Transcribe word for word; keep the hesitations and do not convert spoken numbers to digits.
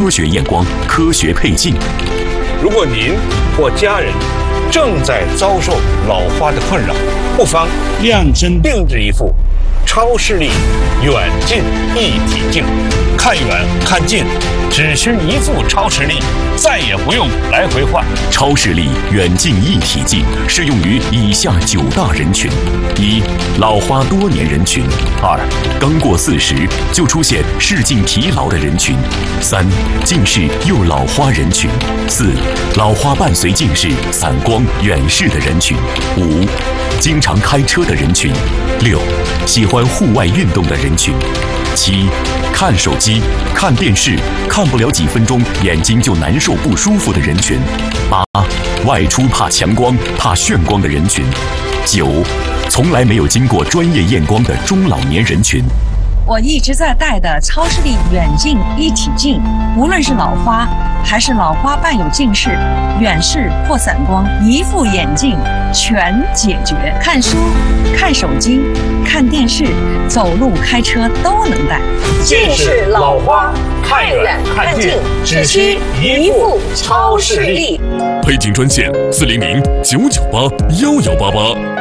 科学验光、科学配镜。 如果您或家人正在遭受老花的困扰，不妨量真定制一副超视力远近一体镜，看远看近，只需一副超视力，再也不用来回换。 超视力远近一体镜适用于以下九大人群：一、老花多年人群；二、刚过四十就出现视镜疲劳的人群；三、近视又老花人群；四、老花伴随近视、散光、远视的人群；五、经常开车的人群；六、喜欢户外运动的人群；七、看手机、看电视看不了几分钟眼睛就难受不舒服的人群；八、外出怕强光、怕眩光的人群；九、从来没有经过专业验光的中老年人群。 我一直在戴的超视力远近一体镜，无论是老花还是老花伴有近视、远视或散光，一副眼镜全解决。看书、看手机、看电视、走路、开车都能戴。 近视、老花，看远看近，只需一副超视力。 配镜专线：四零零九九八幺幺八八。